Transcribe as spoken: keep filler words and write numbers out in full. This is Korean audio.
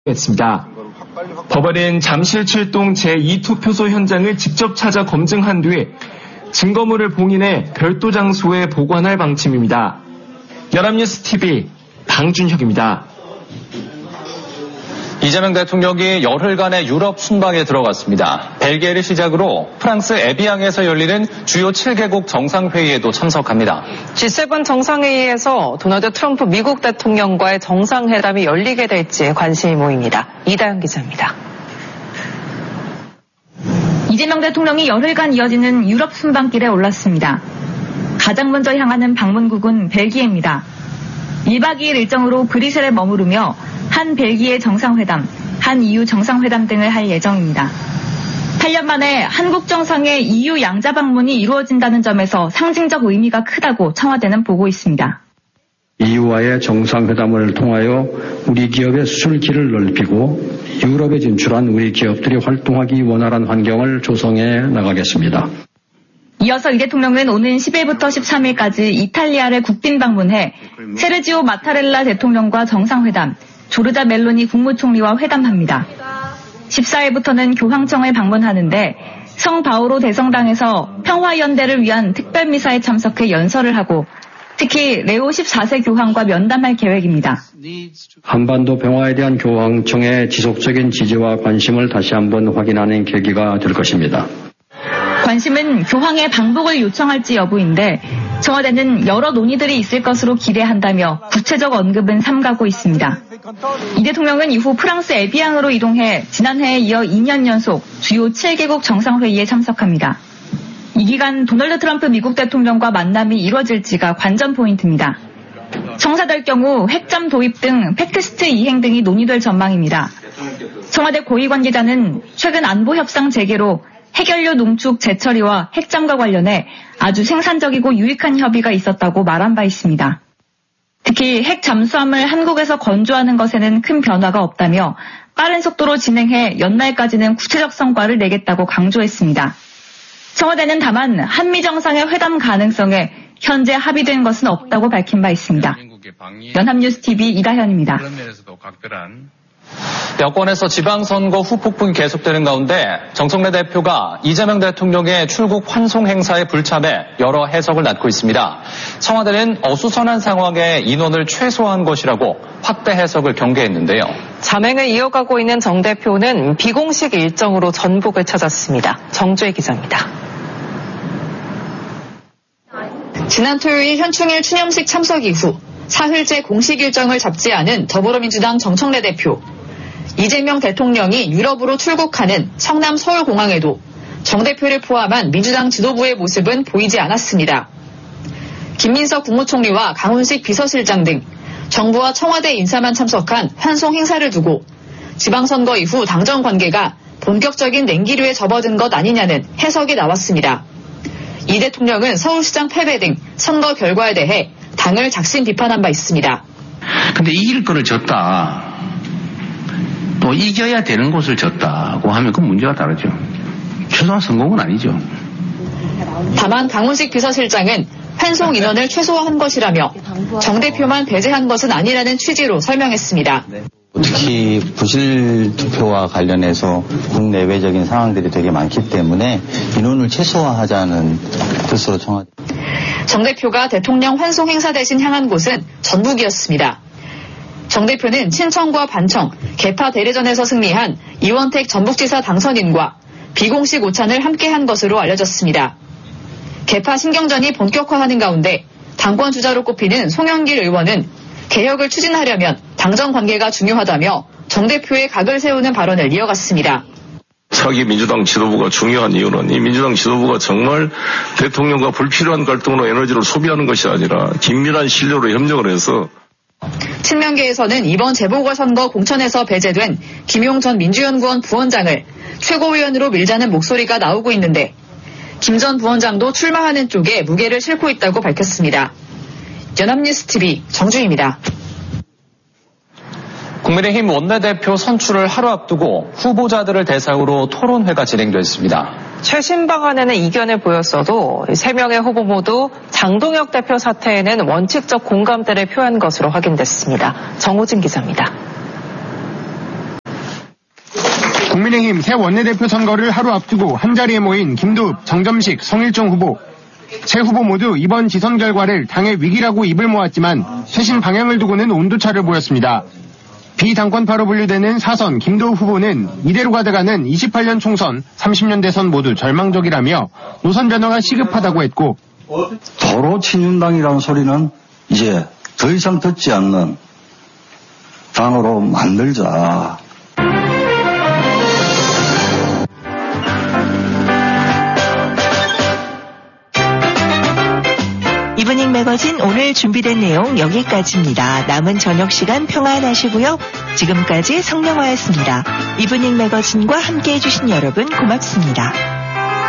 했습니다. 법원은 잠실칠동 제이 투표소 현장을 직접 찾아 검증한 뒤 증거물을 봉인해 별도 장소에 보관할 방침입니다. 연합뉴스티비 방준혁입니다. 이재명 대통령이 열흘간의 유럽 순방에 들어갔습니다. 벨기에를 시작으로 프랑스 에비앙에서 열리는 주요 칠 개국 정상회의에도 참석합니다. 지 세븐 정상회의에서 도널드 트럼프 미국 대통령과의 정상회담이 열리게 될지 관심이 모입니다. 이다영 기자입니다. 이재명 대통령이 열흘간 이어지는 유럽 순방길에 올랐습니다. 가장 먼저 향하는 방문국은 벨기에입니다. 일박 이일 일정으로 브뤼셀에 머무르며 한 벨기에 정상회담, 한 이유 정상회담 등을 할 예정입니다. 팔 년 만에 한국 정상의 이유 양자 방문이 이루어진다는 점에서 상징적 의미가 크다고 청와대는 보고 있습니다. 이유와의 정상회담을 통하여 우리 기업의 수출길을 넓히고 유럽에 진출한 우리 기업들이 활동하기 원활한 환경을 조성해 나가겠습니다. 이어서 이 대통령은 오는 십일부터 십삼일까지 이탈리아를 국빈 방문해 세르지오 마타렐라 대통령과 정상회담, 조르자 멜로니 국무총리와 회담합니다. 십사일부터는 교황청을 방문하는데 성 바오로 대성당에서 평화연대를 위한 특별미사에 참석해 연설을 하고 특히 레오 십사세 교황과 면담할 계획입니다. 한반도 평화에 대한 교황청의 지속적인 지지와 관심을 다시 한번 확인하는 계기가 될 것입니다. 관심은 교황의 방북을 요청할지 여부인데 청와대는 여러 논의들이 있을 것으로 기대한다며 구체적 언급은 삼가고 있습니다. 이 대통령은 이후 프랑스 에비앙으로 이동해 지난해에 이어 이 년 연속 주요 칠 개국 정상회의에 참석합니다. 이 기간 도널드 트럼프 미국 대통령과 만남이 이루어질지가 관전 포인트입니다. 청사될 경우 핵잠 도입 등 팩트스트 이행 등이 논의될 전망입니다. 청와대 고위 관계자는 최근 안보 협상 재개로 핵연료 농축 재처리와 핵잠과 관련해 아주 생산적이고 유익한 협의가 있었다고 말한 바 있습니다. 특히 핵 잠수함을 한국에서 건조하는 것에는 큰 변화가 없다며 빠른 속도로 진행해 연말까지는 구체적 성과를 내겠다고 강조했습니다. 청와대는 다만 한미 정상의 회담 가능성에 현재 합의된 것은 없다고 밝힌 바 있습니다. 연합뉴스티비 이다현입니다. 여권에서 지방선거 후폭풍이 계속되는 가운데 정청래 대표가 이재명 대통령의 출국 환송 행사에 불참해 여러 해석을 낳고 있습니다. 청와대는 어수선한 상황에 인원을 최소화한 것이라고 확대 해석을 경계했는데요. 잠행을 이어가고 있는 정 대표는 비공식 일정으로 전북을 찾았습니다. 정주혜 기자입니다. 지난 토요일 현충일 추념식 참석 이후 사흘째 공식 일정을 잡지 않은 더불어민주당 정청래 대표. 이재명 대통령이 유럽으로 출국하는 성남 서울공항에도 정 대표를 포함한 민주당 지도부의 모습은 보이지 않았습니다. 김민석 국무총리와 강훈식 비서실장 등 정부와 청와대 인사만 참석한 환송 행사를 두고 지방선거 이후 당정 관계가 본격적인 냉기류에 접어든 것 아니냐는 해석이 나왔습니다. 이 대통령은 서울시장 패배 등 선거 결과에 대해 당을 작심 비판한 바 있습니다. 근데 이길 거를 졌다. 또 이겨야 되는 곳을 졌다고 하면 그건 문제가 다르죠. 최소한 성공은 아니죠. 다만 강훈식 비서실장은 환송 인원을 최소화한 것이라며 정 대표만 배제한 것은 아니라는 취지로 설명했습니다. 특히 부실 투표와 관련해서 국내외적인 상황들이 되게 많기 때문에 인원을 최소화하자는 뜻으로 청와대. 정 대표가 대통령 환송 행사 대신 향한 곳은 전북이었습니다. 정 대표는 친청과 반청, 개파 대례전에서 승리한 이원택 전북지사 당선인과 비공식 오찬을 함께한 것으로 알려졌습니다. 개파 신경전이 본격화하는 가운데 당권 주자로 꼽히는 송영길 의원은 개혁을 추진하려면 당정 관계가 중요하다며 정 대표의 각을 세우는 발언을 이어갔습니다. 차기 민주당 지도부가 중요한 이유는 이 민주당 지도부가 정말 대통령과 불필요한 갈등으로 에너지를 소비하는 것이 아니라 긴밀한 신뢰로 협력을 해서 친명계에서는 이번 재보궐선거 공천에서 배제된 김용 전 민주연구원 부원장을 최고위원으로 밀자는 목소리가 나오고 있는데 김 전 부원장도 출마하는 쪽에 무게를 싣고 있다고 밝혔습니다. 연합뉴스티비 정주희입니다. 국민의힘 원내대표 선출을 하루 앞두고 후보자들을 대상으로 토론회가 진행됐습니다. 최신 방안에는 이견을 보였어도 세 명의 후보 모두 장동혁 대표 사퇴에는 원칙적 공감대를 표한 것으로 확인됐습니다. 정호진 기자입니다. 국민의힘 새 원내대표 선거를 하루 앞두고 한자리에 모인 김두읍, 정점식, 성일종 후보. 세 후보 모두 이번 지선 결과를 당의 위기라고 입을 모았지만 쇄신 방향을 두고는 온도차를 보였습니다. 비당권파로 분류되는 사선 김도우 후보는 이대로 가다가는 이십팔 년 총선, 삼십 년 대선 모두 절망적이라며 노선 변화가 시급하다고 했고 도로 친윤당이라는 소리는 이제 더 이상 듣지 않는 당으로 만들자. 이브닝 매거진 오늘 준비된 내용 여기까지입니다. 남은 저녁 시간 평안하시고요. 지금까지 성명화였습니다. 이브닝 매거진과 함께해 주신 여러분 고맙습니다.